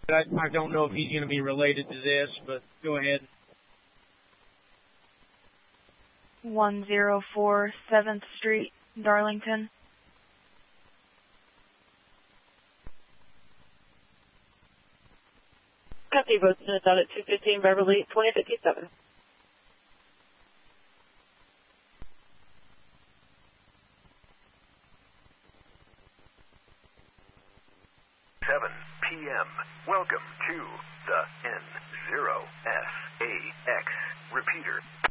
I don't know if he's going to be related to this, but go ahead. 104 7th Street, Darlington. Copy, Boatswain is out at 215 Beverly, 2057. p.m. Welcome to the N0SAX repeater.